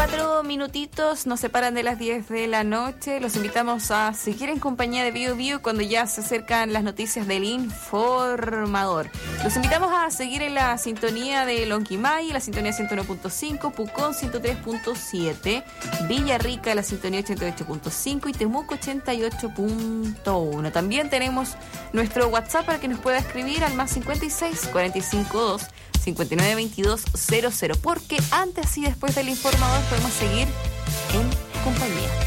4 minutitos nos separan de las 10 de la noche. Los invitamos a seguir en compañía de Bio Bio cuando ya se acercan las noticias del informador. Los invitamos a seguir en la sintonía de Lonquimay, la sintonía 101.5, Pucón 103.7, Villarrica la sintonía 88.5 y Temuco 88.1. También tenemos nuestro WhatsApp para que nos pueda escribir al más 56 45 2 59 22 00, porque antes y después del informador podemos seguir en compañía.